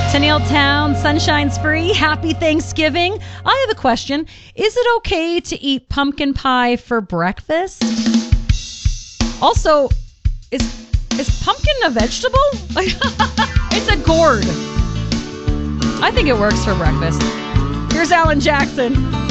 Tenniel Town, Sunshine's free. Happy Thanksgiving. I have a question. Is it okay to eat pumpkin pie for breakfast? Also, is pumpkin a vegetable? It's a gourd. I think it works for breakfast. Here's Alan Jackson.